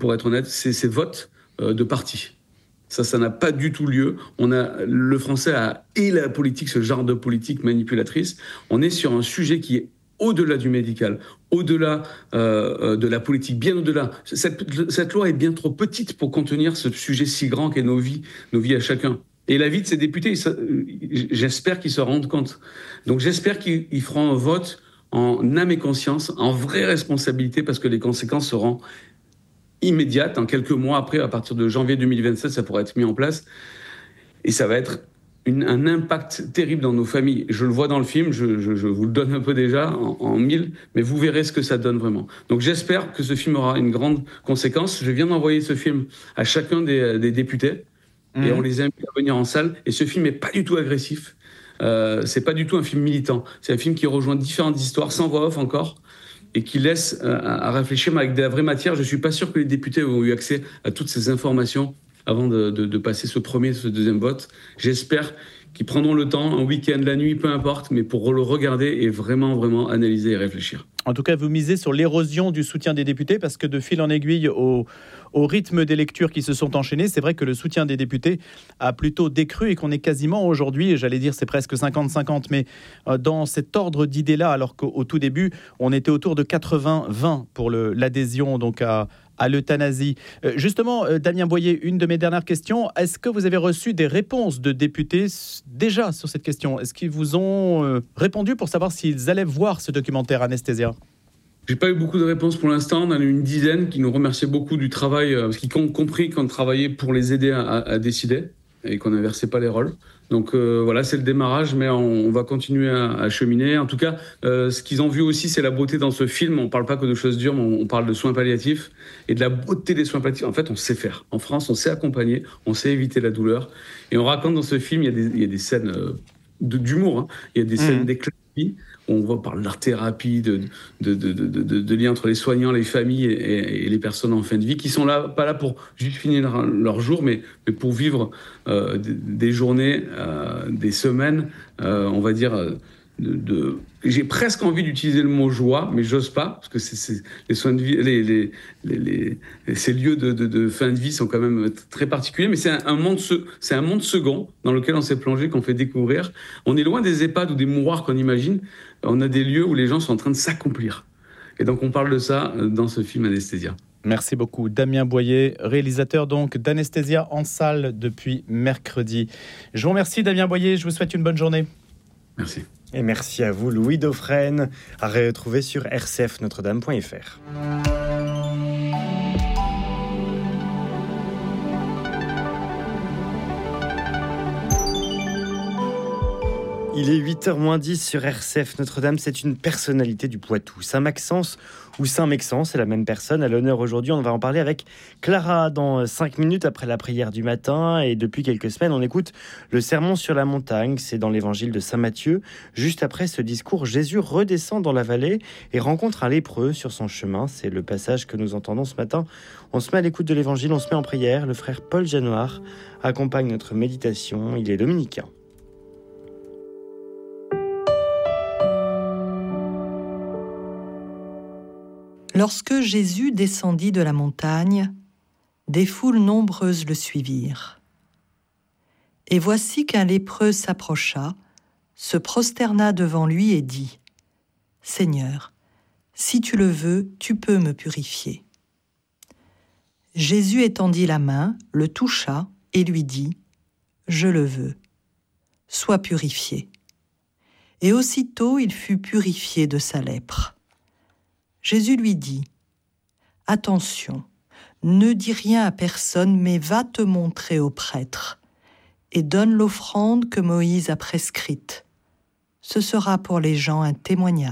pour être honnête, ces votes de parti. Ça n'a pas du tout lieu. Le français et la politique, ce genre de politique manipulatrice. On est sur un sujet qui est au-delà du médical, au-delà de la politique, bien au-delà. Cette loi est bien trop petite pour contenir ce sujet si grand qu'est nos vies à chacun. Et la vie de ces députés, j'espère qu'ils se rendent compte. Donc j'espère qu'ils feront un vote en âme et conscience, en vraie responsabilité, parce que les conséquences seront immédiates. En quelques mois après, à partir de janvier 2027, ça pourra être mis en place. Et ça va être un impact terrible dans nos familles. Je le vois dans le film, je vous le donne un peu déjà en mille, mais vous verrez ce que ça donne vraiment. Donc j'espère que ce film aura une grande conséquence. Je viens d'envoyer ce film à chacun des députés et on les invite à venir en salle. Et ce film n'est pas du tout agressif. C'est pas du tout un film militant. C'est un film qui rejoint différentes histoires, sans voix off encore, et qui laisse à réfléchir, mais avec de la vraie matière. Je ne suis pas sûr que les députés ont eu accès à toutes ces informations avant de passer ce deuxième vote. J'espère qu'ils prendront le temps, un week-end, la nuit, peu importe, mais pour le regarder et vraiment, vraiment analyser et réfléchir. En tout cas, vous misez sur l'érosion du soutien des députés, parce que de fil en aiguille au rythme des lectures qui se sont enchaînées, c'est vrai que le soutien des députés a plutôt décru et qu'on est quasiment aujourd'hui, j'allais dire c'est presque 50-50, mais dans cet ordre d'idées-là, alors qu'au tout début, on était autour de 80-20 pour l'adhésion donc à l'euthanasie. Justement, Damien Boyer, une de mes dernières questions, est-ce que vous avez reçu des réponses de députés déjà sur cette question ? Est-ce qu'ils vous ont répondu pour savoir s'ils allaient voir ce documentaire Anesthésia ? J'ai pas eu beaucoup de réponses pour l'instant. On en a eu une dizaine qui nous remerciaient beaucoup du travail, parce qu'ils ont compris qu'on travaillait pour les aider à décider et qu'on n'inversait pas les rôles. Donc voilà, c'est le démarrage, mais on va continuer à cheminer. En tout cas, ce qu'ils ont vu aussi, c'est la beauté dans ce film. On ne parle pas que de choses dures, mais on parle de soins palliatifs et de la beauté des soins palliatifs. En fait, on sait faire. En France, on sait accompagner, on sait éviter la douleur. Et on raconte dans ce film, il y a des scènes d'humour, hein. Il y a des scènes d'éclat de vie. On voit par l'art-thérapie, de liens entre les soignants, les familles et les personnes en fin de vie, qui sont là, pas là pour juste finir leur jour, mais pour vivre des journées, des semaines, on va dire, j'ai presque envie d'utiliser le mot joie, mais j'ose pas, parce que c'est les soins de vie, ces lieux de fin de vie sont quand même très particuliers, mais c'est un monde second dans lequel on s'est plongé, qu'on fait découvrir. On est loin des EHPAD ou des mouroirs qu'on imagine. On a des lieux où les gens sont en train de s'accomplir. Et donc on parle de ça dans ce film Anesthésia. Merci beaucoup. Damien Boyer, réalisateur donc d'Anesthésia, en salle depuis mercredi. Je vous remercie Damien Boyer, je vous souhaite une bonne journée. Merci. Et merci à vous Louis Dauphren, à retrouver sur rcfnotredame.fr. Il est 8h-10 sur RCF Notre-Dame. C'est une personnalité du Poitou. Saint-Maxence ou Saint-Mexence, c'est la même personne. À l'honneur aujourd'hui, on va en parler avec Clara dans 5 minutes après la prière du matin. Et depuis quelques semaines, on écoute le sermon sur la montagne. C'est dans l'évangile de Saint-Matthieu. Juste après ce discours, Jésus redescend dans la vallée et rencontre un lépreux sur son chemin. C'est le passage que nous entendons ce matin. On se met à l'écoute de l'évangile, on se met en prière. Le frère Paul Janoir accompagne notre méditation. Il est dominicain. Lorsque Jésus descendit de la montagne, des foules nombreuses le suivirent. Et voici qu'un lépreux s'approcha, se prosterna devant lui et dit : « Seigneur, si tu le veux, tu peux me purifier. » Jésus étendit la main, le toucha et lui dit : « Je le veux, sois purifié. » Et aussitôt il fut purifié de sa lèpre. Jésus lui dit : « Attention, ne dis rien à personne, mais va te montrer au prêtre et donne l'offrande que Moïse a prescrite. Ce sera pour les gens un témoignage. »